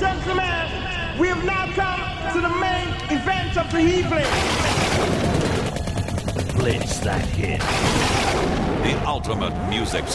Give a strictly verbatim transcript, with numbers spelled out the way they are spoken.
gentlemen, we have now come to the main event of the evening. Blitz that hit. The ultimate music